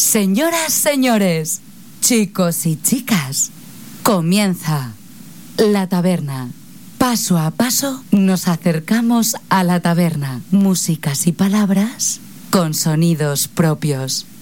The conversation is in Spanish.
Señoras, señores, chicos y chicas, comienza La Taberna. Paso a paso nos acercamos a la taberna. Músicas y palabras con sonidos propios.